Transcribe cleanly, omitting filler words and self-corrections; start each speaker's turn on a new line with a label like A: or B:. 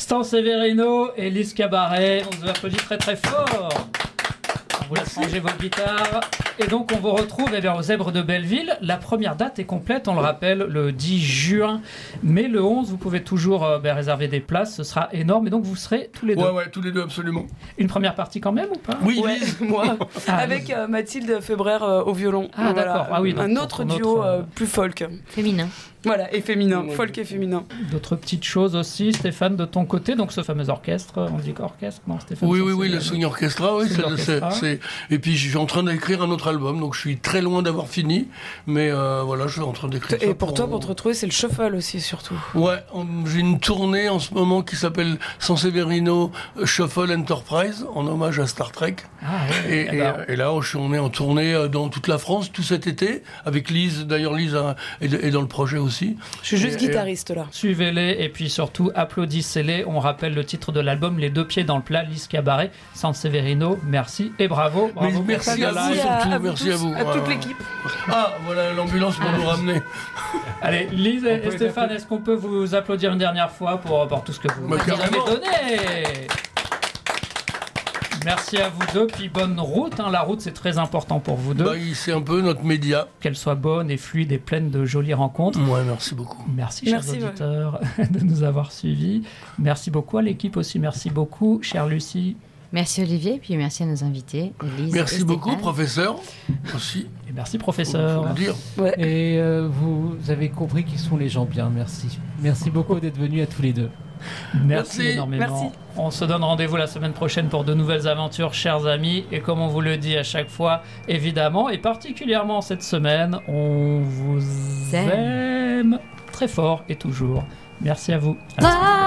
A: Stan Severino et Lise Cabaret, on vous applaudit très très fort. On vous laisse ranger vos guitares. Et donc on vous retrouve aux Zèbres de Belleville. La première date est complète, on le rappelle, le 10 juin. Mais le 11, vous pouvez toujours réserver des places, ce sera énorme. Et donc vous serez tous les deux.
B: Ouais, tous les deux, absolument.
A: Une première partie quand même ou pas?
B: Oui,
C: ouais, moi, avec Mathilde Febrère au violon.
A: Ah d'accord, ah oui. Donc,
C: un autre duo plus folk.
D: Féminin.
C: Voilà, et féminin, folk et féminin.
A: D'autres petites choses aussi, Stéphane, de ton côté, donc ce fameux orchestre, on dit orchestre, non Stéphane?
B: Oui, le Swing Orchestra, oui, c'est... Et puis je suis en train d'écrire un autre album, donc je suis très loin d'avoir fini, mais voilà, je suis en train d'écrire ça.
C: Et pour toi, pour te retrouver, c'est le shuffle aussi, surtout.
B: Ouais, j'ai une tournée en ce moment qui s'appelle San Severino Shuffle Enterprise, en hommage à Star Trek.
A: Ah, ouais,
B: et là, on est en tournée dans toute la France, tout cet été, avec Lise, d'ailleurs Lise est dans le projet aussi.
C: Je suis juste guitariste là.
A: Suivez-les et puis surtout applaudissez-les. On rappelle le titre de l'album, Les deux pieds dans le plat, Lise Cabaret, San Severino. Merci et bravo.
B: Merci à vous surtout, merci à vous.
C: À toute l'équipe.
B: Ah, voilà l'ambulance pour nous ramener.
A: Allez, Lise et Stéphane, est-ce qu'on peut vous applaudir une dernière fois pour tout ce que vous nous avez donné? Merci à vous deux, puis bonne route. La route, c'est très important pour vous deux.
B: C'est un peu notre média.
A: Qu'elle soit bonne et fluide et pleine de jolies rencontres.
B: Ouais, merci beaucoup.
A: Merci, chers auditeurs, de nous avoir suivis. Merci beaucoup à l'équipe aussi. Merci beaucoup, chère Lucie.
D: Merci Olivier, puis merci à nos invités, Elise.
B: Merci beaucoup, professeur, aussi.
A: Et merci, professeur.
B: Faut le dire.
E: Ouais. Et vous avez compris qui sont les gens bien, merci. Merci beaucoup d'être venus à tous les deux.
A: Merci énormément.
C: Merci.
A: On se donne rendez-vous la semaine prochaine pour de nouvelles aventures, chers amis. Et comme on vous le dit à chaque fois, évidemment, et particulièrement cette semaine, on vous aime très fort et toujours. Merci à vous. À